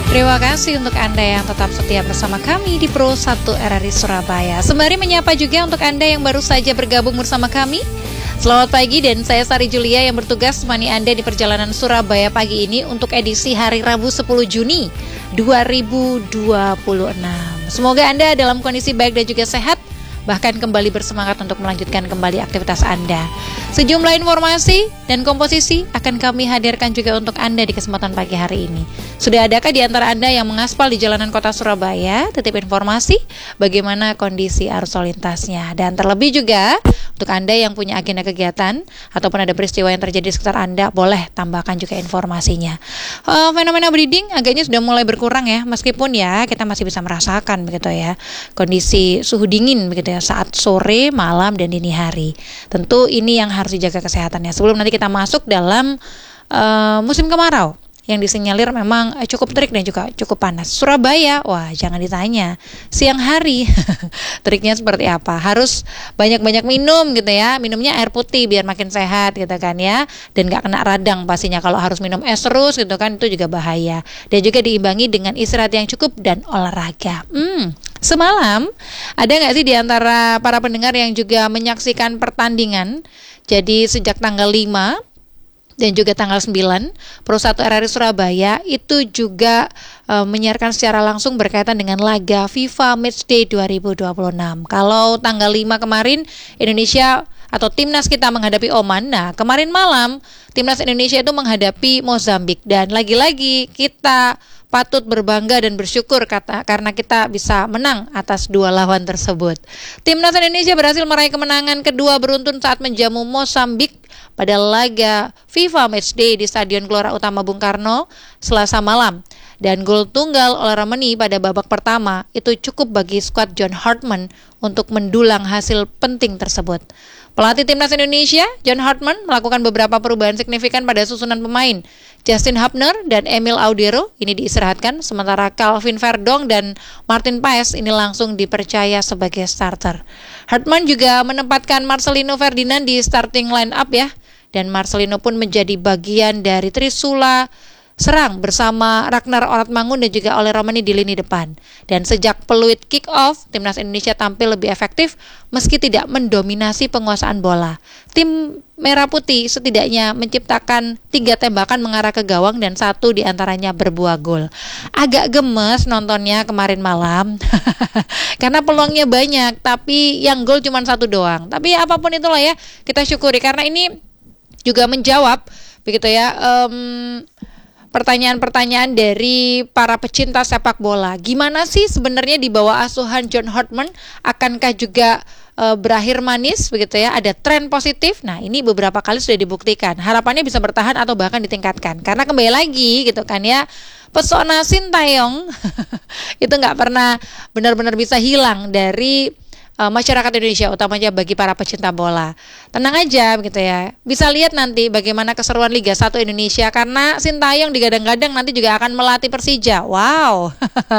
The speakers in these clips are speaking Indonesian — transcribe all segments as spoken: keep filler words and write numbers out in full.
Terima kasih untuk Anda yang tetap setia bersama kami di Pro satu R R I Surabaya. Sembari menyapa juga untuk Anda yang baru saja bergabung bersama kami. Selamat pagi, dan saya Sari Julia yang bertugas menemani Anda di perjalanan Surabaya pagi ini untuk edisi hari Rabu sepuluh Juni dua ribu dua puluh enam. Semoga Anda dalam kondisi baik dan juga sehat, bahkan kembali bersemangat untuk melanjutkan kembali aktivitas Anda. Sejumlah informasi dan komposisi akan kami hadirkan juga untuk Anda di kesempatan pagi hari ini. Sudah adakah di antara Anda yang mengaspal di jalanan kota Surabaya? Titip informasi bagaimana kondisi arus lalu lintasnya. Dan terlebih juga untuk Anda yang punya agenda kegiatan ataupun ada peristiwa yang terjadi di sekitar Anda, boleh tambahkan juga informasinya. uh, Fenomena breeding agaknya sudah mulai berkurang ya, meskipun ya kita masih bisa merasakan begitu ya kondisi suhu dingin begitu ya saat sore, malam, dan dini hari. Tentu ini yang harus dijaga kesehatannya sebelum nanti kita masuk dalam uh, musim kemarau yang disinyalir memang cukup terik dan juga cukup panas. Surabaya, wah jangan ditanya. Siang hari, teriknya seperti apa? Harus banyak-banyak minum gitu ya. Minumnya air putih biar makin sehat gitu kan ya. Dan gak kena radang pastinya. Kalau harus minum es terus gitu kan, itu juga bahaya. Dan juga diimbangi dengan istirahat yang cukup dan olahraga. Hmm, semalam ada gak sih di antara para pendengar yang juga menyaksikan pertandingan? Jadi sejak tanggal lima dan juga tanggal sembilan, Pro satu R R I Surabaya itu juga e, menyiarkan secara langsung berkaitan dengan laga FIFA Matchday dua ribu dua puluh enam. Kalau tanggal lima kemarin Indonesia atau timnas kita menghadapi Oman. Nah, kemarin malam timnas Indonesia itu menghadapi Mozambik, dan lagi-lagi kita patut berbangga dan bersyukur kata, karena kita bisa menang atas dua lawan tersebut. Timnas Indonesia berhasil meraih kemenangan kedua beruntun saat menjamu Mozambik pada laga FIFA Matchday di Stadion Gelora Utama Bung Karno Selasa malam. Dan gol tunggal oleh Romani pada babak pertama itu cukup bagi skuad John Hartman untuk mendulang hasil penting tersebut. Pelatih timnas Indonesia, John Hartman, melakukan beberapa perubahan signifikan pada susunan pemain. Justin Hubner dan Emil Audero ini diistirahatkan, sementara Calvin Verdong dan Martin Paes ini langsung dipercaya sebagai starter. Hartman juga menempatkan Marcelino Ferdinand di starting line up ya, dan Marcelino pun menjadi bagian dari Trisula serang bersama Ragnar Oratmangun dan juga Ole Romani di lini depan. Dan sejak peluit kick off, timnas Indonesia tampil lebih efektif meski tidak mendominasi penguasaan bola. Tim Merah Putih setidaknya menciptakan tiga tembakan mengarah ke gawang dan satu diantaranya berbuah gol. Agak gemes nontonnya kemarin malam karena peluangnya banyak, tapi yang gol cuma satu doang. Tapi apapun itulah ya, kita syukuri karena ini juga menjawab begitu ya um, pertanyaan-pertanyaan dari para pecinta sepak bola. Gimana sih sebenarnya di bawah asuhan John Hartman? Akankah juga e, berakhir manis begitu ya? Ada tren positif? Nah, ini beberapa kali sudah dibuktikan. Harapannya bisa bertahan atau bahkan ditingkatkan. Karena kembali lagi gitu kan ya, pesona Sintayong itu nggak pernah benar-benar bisa hilang dari Uh, masyarakat Indonesia, utamanya bagi para pecinta bola. Tenang aja begitu ya. Bisa lihat nanti bagaimana keseruan Liga satu Indonesia karena Sintayong digadang-gadang nanti juga akan melatih Persija. Wow.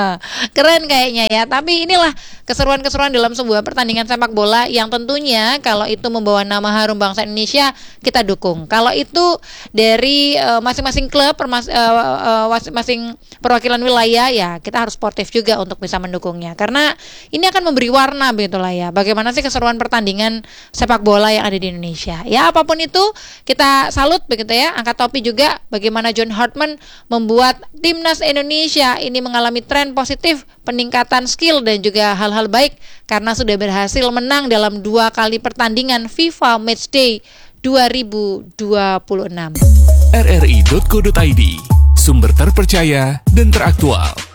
Keren kayaknya ya. Tapi inilah keseruan-keseruan dalam sebuah pertandingan sepak bola yang tentunya kalau itu membawa nama harum bangsa Indonesia, kita dukung. Kalau itu dari uh, masing-masing klub, permas- uh, uh, masing-masing perwakilan wilayah, ya kita harus sportif juga untuk bisa mendukungnya. Karena ini akan memberi warna begitulah ya, bagaimana sih keseruan pertandingan sepak bola yang ada di Indonesia. Ya apapun itu kita salut begitu ya, angkat topi juga bagaimana John Hartman membuat timnas Indonesia ini mengalami tren positif, peningkatan skill dan juga hal-hal baik karena sudah berhasil menang dalam dua kali pertandingan FIFA Matchday dua ribu dua puluh enam. R R I dot co dot I D, sumber terpercaya dan teraktual.